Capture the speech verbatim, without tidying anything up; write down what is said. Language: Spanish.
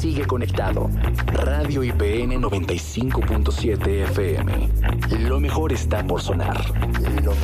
sigue conectado. Radio I P N noventa y cinco punto siete F M. Lo mejor está por sonar. Lo